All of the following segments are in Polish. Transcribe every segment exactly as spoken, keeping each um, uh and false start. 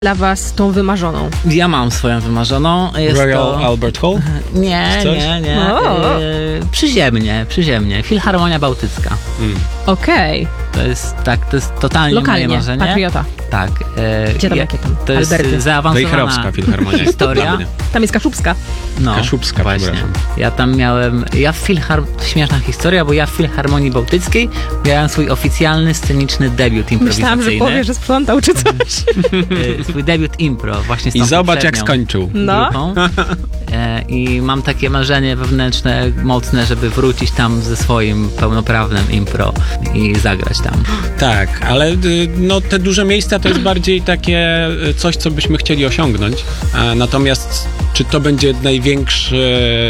dla was tą wymarzoną? Ja mam swoją wymarzoną. Jest Royal to... Albert Hall? Nie, Coś? nie, nie. O. E, przyziemnie, przyziemnie. Filharmonia Bałtycka. Mm. Okej. To jest tak, to jest totalnie Lokalnie, moje marzenie. Patriota. Tak. E, Gdzie tam, ja- jakie tam? To jest Alberty. zaawansowana Wejherowska Filharmonia. historia. Dla mnie. Tam jest Kaszubska. No, Kaszubska, właśnie. przepraszam. Ja tam miałem, ja w Filhar... śmieszna historia, bo ja w Filharmonii Bałtyckiej miałem swój oficjalny sceniczny debiut improwizacyjny. Myślałam, że powie, że sprzątał czy coś. E, swój debiut impro właśnie z I tą zobacz, jak poprzednią skończył. No. grupą. E, I mam takie marzenie wewnętrzne, mocne, żeby wrócić tam ze swoim pełnoprawnym impro i zagrać tam. Tak, ale y, no, te duże miejsca to jest bardziej takie y, coś, co byśmy chcieli osiągnąć. A, natomiast czy to będzie największy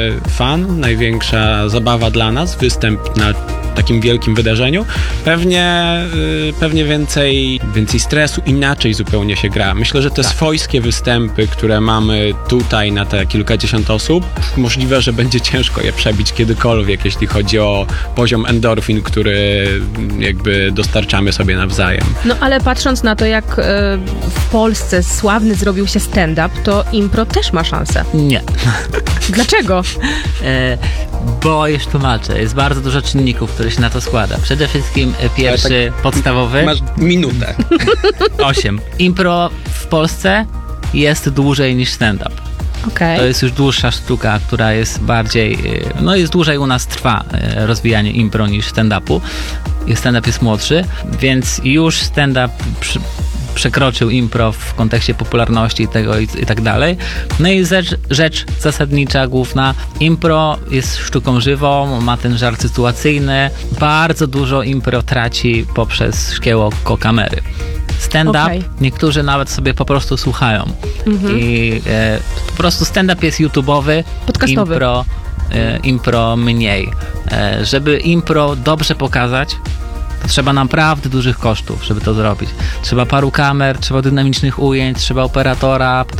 fan, największa zabawa dla nas, występ na takim wielkim wydarzeniu? Pewnie, y, pewnie więcej, więcej stresu, inaczej zupełnie się gra. Myślę, że te Tak. swojskie występy, które mamy tutaj na te kilkadziesiąt osób, możliwe, że będzie ciężko je przebić kiedykolwiek, jeśli chodzi o poziom endorfin, który jakby dostarczamy sobie nawzajem. No ale patrząc na to, jak e, w Polsce sławny zrobił się stand-up, to impro też ma szansę. Nie. Dlaczego? E, bo już tłumaczę, jest bardzo dużo czynników, które się na to składa. Przede wszystkim e, pierwszy, podstawowy, Masz minutę. osiem. Impro w Polsce jest dłużej niż stand-up. Okej. To jest już dłuższa sztuka, która jest bardziej, e, no jest dłużej u nas trwa e, rozwijanie impro niż stand-upu. I stand-up jest młodszy, więc już stand-up przy, przekroczył impro w kontekście popularności i tego i, i tak dalej. No i rzecz, rzecz zasadnicza, główna, impro jest sztuką żywą, ma ten żart sytuacyjny, bardzo dużo impro traci poprzez szkiełko kamery. Stand-up Okej. niektórzy nawet sobie po prostu słuchają. I e, po prostu stand-up jest YouTube'owy, Podcastowy. impro, e, impro mniej. E, żeby impro dobrze pokazać, to trzeba naprawdę dużych kosztów, żeby to zrobić. Trzeba paru kamer, trzeba dynamicznych ujęć, trzeba operatora,